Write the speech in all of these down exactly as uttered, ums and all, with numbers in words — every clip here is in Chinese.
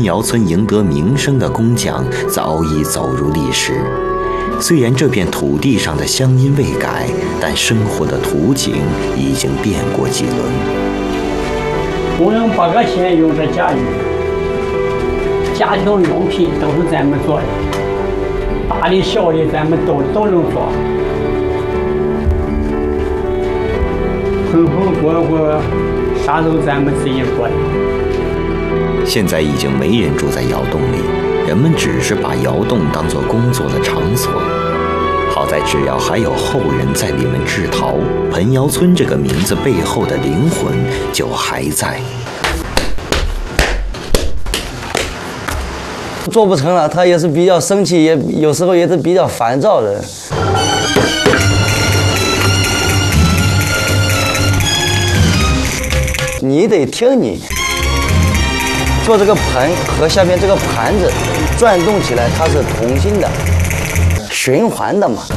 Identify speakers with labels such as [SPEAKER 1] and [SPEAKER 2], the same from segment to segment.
[SPEAKER 1] 盆窑村赢得名声的工匠早已走入历史。虽然这片土地上的乡音未改，但生活的图景已经变过几轮。
[SPEAKER 2] 我们八个县用这家具，家庭用品都是咱们做的，大的小的咱们都都能做。盆盆锅锅啥都咱们自己做的。
[SPEAKER 1] 现在已经没人住在窑洞里，人们只是把窑洞当作工作的场所。好在只要还有后人在里面制陶，盆窑村这个名字背后的灵魂就还在。
[SPEAKER 3] 做不成了，他也是比较生气，也有时候也是比较烦躁的。你得听你做这个盆和下面这个盘子转动起来，它是同心的、循环的嘛。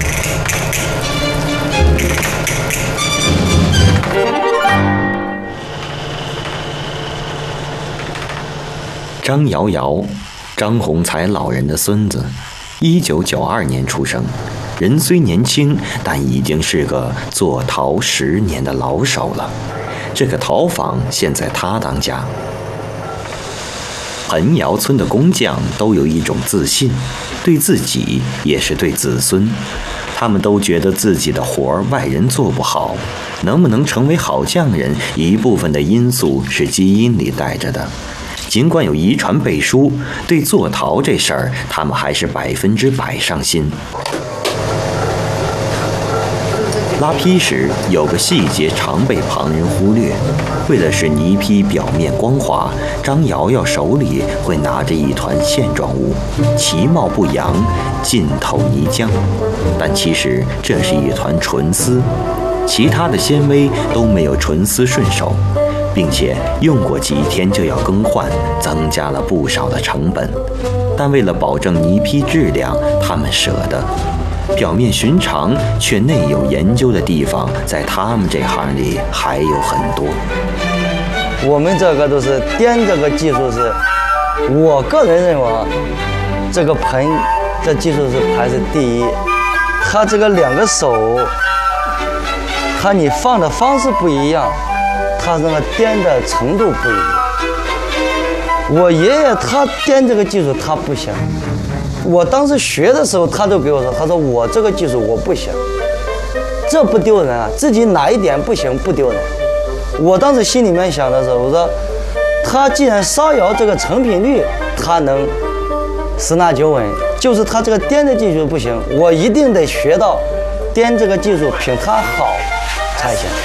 [SPEAKER 1] 张瑶瑶，张宏才老人的孙子，一九九二年出生，人虽年轻，但已经是个做陶十年的老手了。这个陶坊现在他当家。盆窑村的工匠都有一种自信，对自己也是对子孙，他们都觉得自己的活儿外人做不好，能不能成为好匠人，一部分的因素是基因里带着的。尽管有遗传背书，对做陶这事儿，他们还是百分之百上心。拉坯时有个细节常被旁人忽略，为的是泥坯表面光滑，张瑶瑶手里会拿着一团线状物，其貌不扬，浸透泥浆，但其实这是一团纯丝，其他的纤维都没有纯丝顺手，并且用过几天就要更换，增加了不少的成本。但为了保证泥坯质量，他们舍得。表面寻常却内有研究的地方，在他们这行里还有很多。
[SPEAKER 3] 我们这个都是颠这个技术是，我个人认为啊，这个盆这技术是排是第一。它这个两个手，它你放的方式不一样，它那个颠的程度不一样。我爷爷他颠这个技术他不行。我当时学的时候，他都给我说，他说我这个技术我不行，这不丢人啊，自己哪一点不行不丢人。我当时心里面想的时候，我说他既然烧窑这个成品率他能十拿九稳，就是他这个颠的技术不行，我一定得学到颠这个技术比他好才行。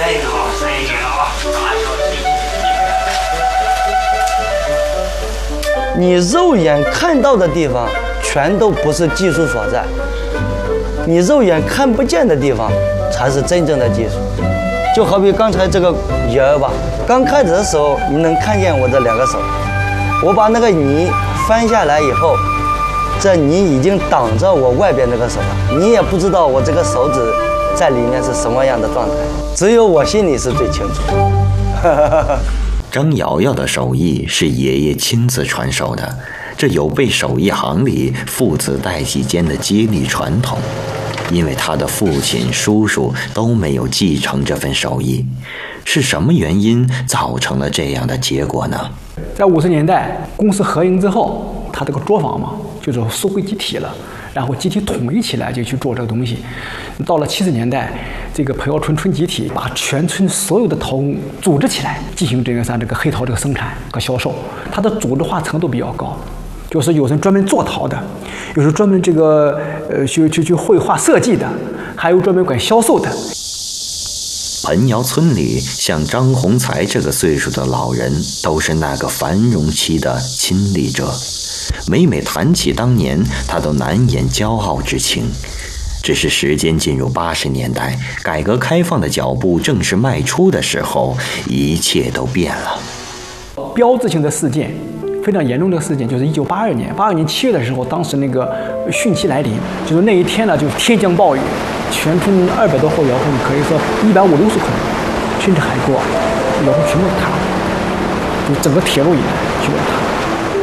[SPEAKER 3] 你肉眼看到的地方全都不是技术所在，你肉眼看不见的地方才是真正的技术。就好比刚才这个泥儿吧，刚开始的时候你能看见我这两个手，我把那个泥翻下来以后，这泥已经挡着我外边这个手了，你也不知道我这个手指在里面是什么样的状态，只有我心里是最清楚。
[SPEAKER 1] 张瑶瑶的手艺是爷爷亲自传授的，这有悖手艺行里父子代际间的接力传统，因为他的父亲、叔叔都没有继承这份手艺。是什么原因造成了这样的结果呢？
[SPEAKER 4] 在五十年代公司合营之后，他这个作坊嘛，就是收归集体了，然后集体统一起来就去做这个东西。到了七十年代，这个盆窑村村集体把全村所有的陶工组织起来，进行这个像这个黑陶这个生产和销售。它的组织化程度比较高，就是有人专门做陶的，有人专门这个呃去去去绘画设计的，还有专门管销售的。
[SPEAKER 1] 盆窑村里，像张宏才这个岁数的老人，都是那个繁荣期的亲历者。每每谈起当年，他都难掩骄傲之情。只是时间进入八十年代，改革开放的脚步正式迈出的时候，一切都变了。
[SPEAKER 4] 标志性的事件，非常严重的事件，就是一九八二年，八二年七月的时候，当时那个汛期来临，就是那一天呢，就是天降暴雨，全村二百多户窑洞，可以说一百五六十户，甚至还多，窑洞全部塌了，就整个铁路以来全部塌了。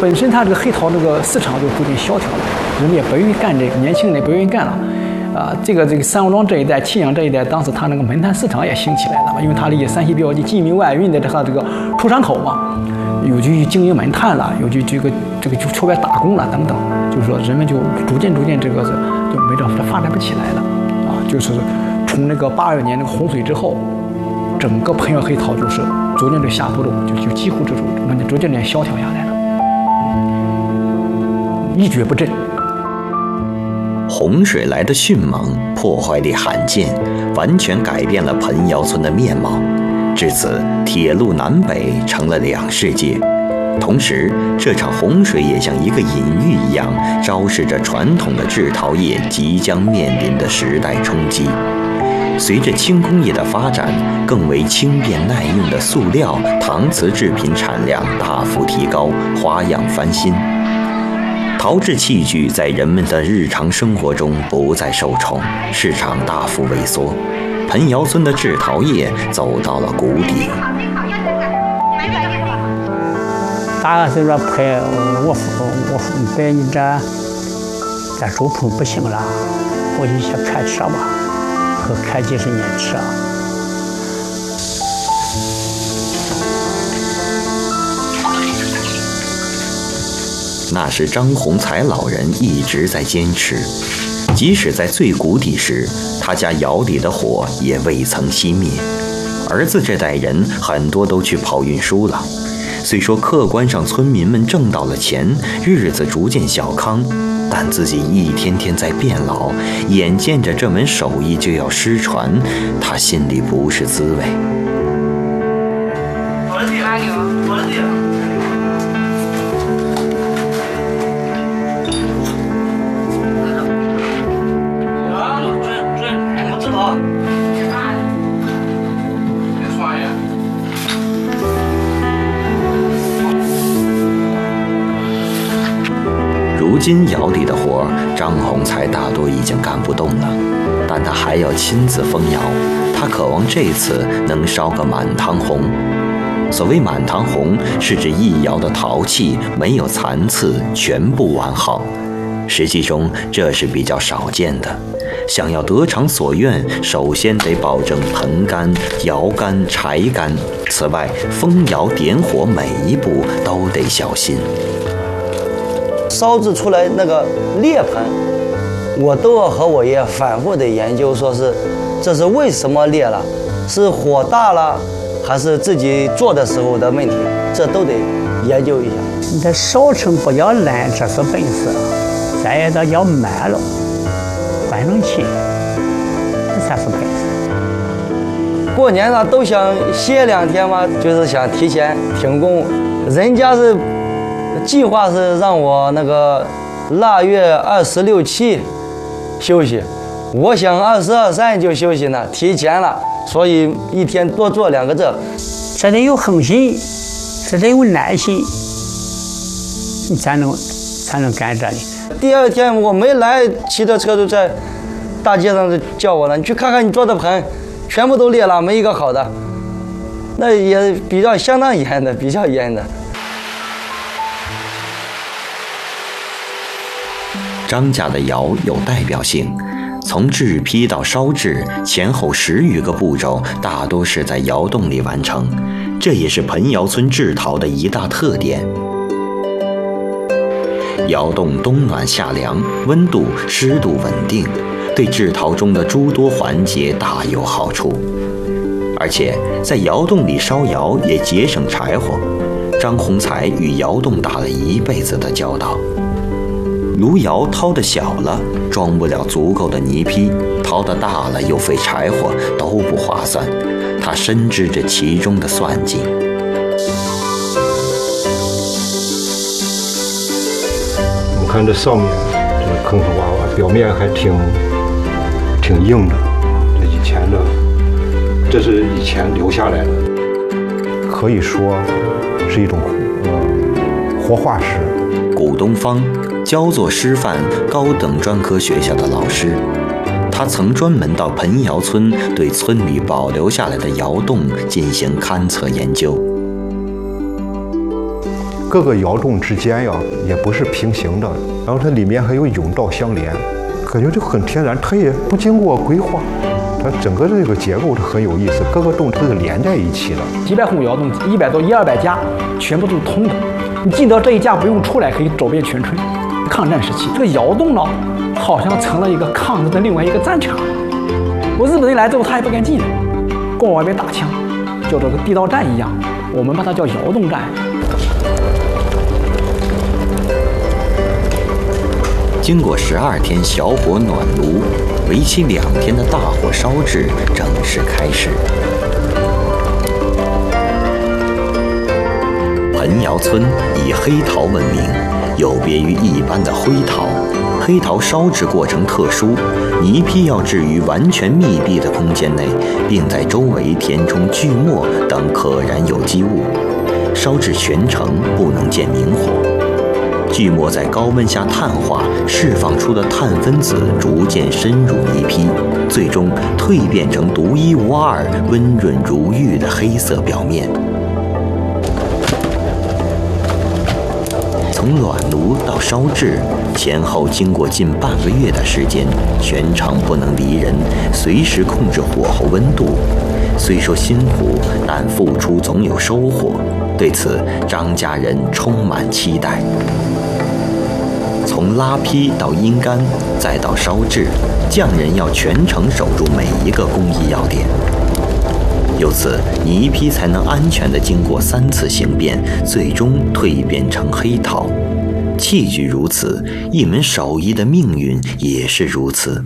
[SPEAKER 4] 本身它这个黑陶这个市场就逐渐萧条了，人们也不愿意干这个，年轻人也不愿意干了。啊，这个这个三王庄这一带、沁阳这一带，当时它那个煤炭市场也兴起来了嘛，因为它离山西比较近，近民外运的它这个出山口嘛，有去经营煤炭了，有去这个这个去出外打工了等等，就是说人们就逐渐逐渐这个是就煤厂它发展不起来了啊，就是从那个八二年那个洪水之后，整个盆窑黑陶就是逐渐的下坡路，就就几乎这种逐渐的萧条下来了，一蹶不振。
[SPEAKER 1] 洪水来的迅猛，破坏力罕见，完全改变了盆窑村的面貌。至此，铁路南北成了两世界。同时，这场洪水也像一个隐喻一样，昭示着传统的制陶业即将面临的时代冲击。随着轻工业的发展，更为轻便耐用的塑料、搪瓷制品产量大幅提高，花样翻新。陶制器具在人们的日常生活中不再受宠，市场大幅萎缩，盆窑村的制陶业走到了谷底。
[SPEAKER 2] 大概是说拍我我我摆你这这手铺不行了，我就想开车吧，和开几十年车。
[SPEAKER 1] 那是张洪才老人一直在坚持，即使在最谷底时，他家窑里的火也未曾熄灭。儿子这代人很多都去跑运输了。虽说客观上村民们挣到了钱，日子逐渐小康，但自己一天天在变老，眼见着这门手艺就要失传，他心里不是滋味。
[SPEAKER 5] 我的地，我的地。
[SPEAKER 1] 如今窑里的活，张洪才大多已经干不动了，但他还要亲自封窑。他渴望这次能烧个满堂红。所谓满堂红，是指一窑的陶器没有残次，全部完好。实际中这是比较少见的。想要得偿所愿，首先得保证盆干、窑干、柴干。此外，封窑点火每一步都得小心。
[SPEAKER 3] 烧制出来那个裂盆，我都要和我爷反复的研究，说是这是为什么裂了，是火大了，还是自己做的时候的问题，这都得研究一下。
[SPEAKER 2] 你这烧成不要烂，这是本事；再一个要慢了，关成气，这才是本事。
[SPEAKER 3] 过年了都想歇两天嘛，就是想提前停工，人家是。计划是让我那个腊月二十六七休息，我想二十二三就休息呢，提前了，所以一天多做两个这。
[SPEAKER 2] 这得有恒心，这得有耐心，你才能才能干这里。
[SPEAKER 3] 第二天我没来，骑着车就在大街上就叫我了，你去看看你做的盆，全部都裂了，没一个好的。那也比较相当严的，比较严的。
[SPEAKER 1] 张家的窑有代表性，从制坯到烧制，前后十余个步骤，大多是在窑洞里完成。这也是盆窑村制陶的一大特点。窑洞冬暖夏凉，温度、湿度稳定，对制陶中的诸多环节大有好处。而且在窑洞里烧窑也节省柴火。张洪才与窑洞打了一辈子的交道。炉窑掏得小了，装不了足够的泥坯；掏得大了，又费柴火，都不划算。他深知这其中的算计。
[SPEAKER 6] 我看这上面这个坑坑洼洼，表面还挺挺硬的。这以前的，这是以前留下来的，可以说是一种呃活化石。
[SPEAKER 1] 古东方，焦作师范高等专科学校的老师，他曾专门到盆窑村对村里保留下来的窑洞进行勘测研究。
[SPEAKER 6] 各个窑洞之间呀也不是平行的，然后它里面还有甬道相连，感觉就很天然，它也不经过规划。它整个这个结构是很有意思，各个洞它是连在一起的。
[SPEAKER 4] 几百户窑洞，一百多、一二百家，全部都是通的。你进到这一家不用出来，可以走遍全村。抗战时期，这个窑洞呢，好像成了一个抗日的另外一个战场。我日本人来之后，他也不敢进，跟我外面打枪，就这个地道战一样，我们把它叫窑洞战。
[SPEAKER 1] 经过十二天小火暖炉，为期两天的大火烧制正式开始。盆窑村以黑陶闻名，有别于一般的灰陶。黑陶烧制过程特殊，泥坯要置于完全密闭的空间内，并在周围填充锯末等可燃有机物，烧制全程不能见明火。锯末在高温下碳化，释放出的碳分子逐渐深入泥坯，最终蜕变成独一无二、温润如玉的黑色表面。从暖炉到烧制，前后经过近半个月的时间，全程不能离人，随时控制火候温度。虽说辛苦，但付出总有收获。对此，张家人充满期待。从拉坯到阴干，再到烧制，匠人要全程守住每一个工艺要点。由此，泥坯才能安全地经过三次形变，最终蜕变成黑陶。器具如此，一门手艺的命运也是如此。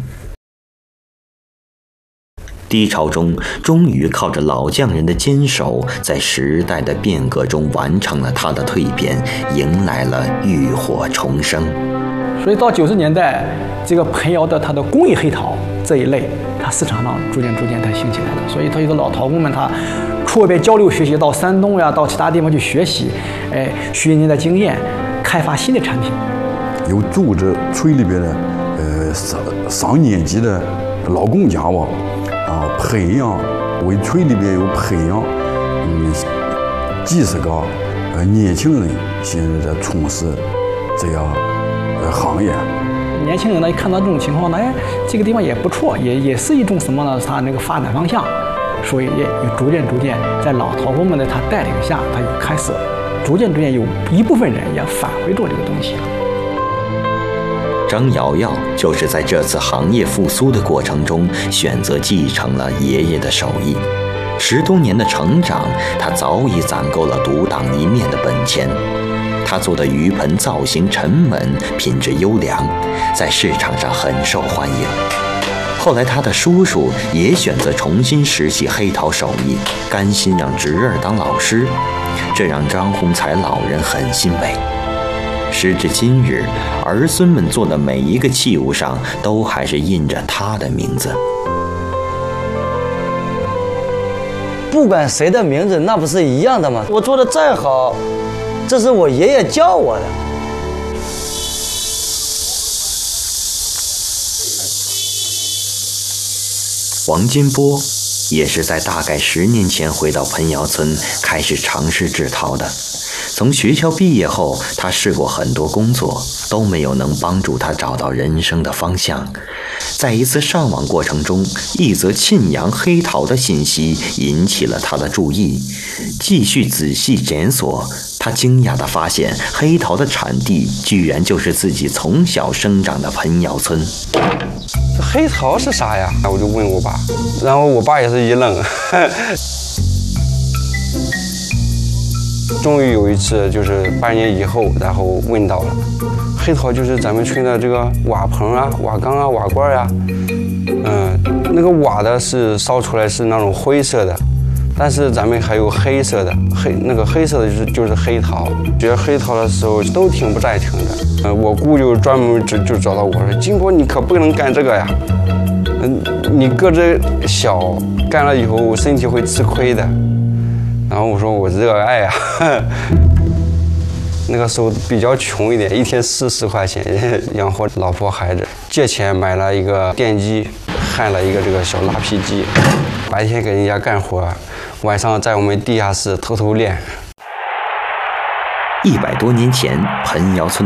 [SPEAKER 1] 低潮中，终于靠着老匠人的坚守，在时代的变革中完成了它的蜕变，迎来了浴火重生。
[SPEAKER 4] 所以到九十年代，这个盆窑的它的工艺黑陶这一类，它市场上逐渐逐渐它兴起来了。所以它有的老陶工们，他出外边交流学习，到山东呀，到其他地方去学习，哎，学人家的经验，开发新的产品。
[SPEAKER 7] 有组织村里边的呃上上年纪的老工匠吧，啊，培养为村里边有培养嗯几十个呃年轻人，现在在从事这样的行业。
[SPEAKER 4] 年轻人呢，一看到这种情况呢，哎，这个地方也不错，也也是一种什么呢？它那个发展方向，所以也也逐渐逐渐在老陶工们的他带领下，他也开始逐渐逐渐有一部分人也返回做这个东西。
[SPEAKER 1] 张瑶瑶就是在这次行业复苏的过程中，选择继承了爷爷的手艺。十多年的成长，他早已攒够了独当一面的本钱。他做的鱼盆造型沉稳，品质优良，在市场上很受欢迎。后来他的叔叔也选择重新拾起黑陶手艺，甘心让侄儿当老师，这让张洪才老人很欣慰。时至今日，儿孙们做的每一个器物上都还是印着他的名字。
[SPEAKER 3] 不管谁的名字，那不是一样的吗？我做的再好，这是我爷爷教我的。
[SPEAKER 1] 王金波也是在大概十年前回到盆窑村，开始尝试制陶的。从学校毕业后，他试过很多工作，都没有能帮助他找到人生的方向。在一次上网过程中，一则沁阳黑陶的信息引起了他的注意。继续仔细检索，他惊讶地发现，黑陶的产地居然就是自己从小生长的盆窑村。
[SPEAKER 8] 这黑陶是啥呀？我就问我爸，然后我爸也是一愣。终于有一次，就是半年以后，然后问到了，黑陶就是咱们村的这个瓦盆啊、瓦缸啊、瓦罐啊，嗯，那个瓦的是烧出来是那种灰色的，但是咱们还有黑色的，黑那个黑色的就是就是黑陶。学黑陶的时候都挺不赞成的，呃，我姑就专门就就找到我说，金波你可不能干这个呀，嗯，你个子小，干了以后身体会吃亏的。然后我说我热爱呀，那个时候比较穷一点，一天四十块钱养活老婆孩子，借钱买了一个电机，焊了一个这个小拉坯机，白天给人家干活，晚上在我们地下室偷偷练。
[SPEAKER 1] 一百多年前，彭窑村